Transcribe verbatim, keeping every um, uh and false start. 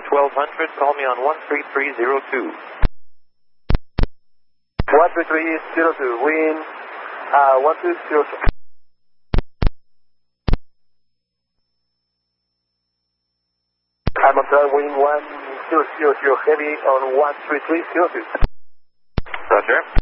twelve hundred, call me on one three three zero two. one three three zero two, wind uh, one two zero two. I'm on track, wind one zero zero zero, heavy on one three three zero two. Roger.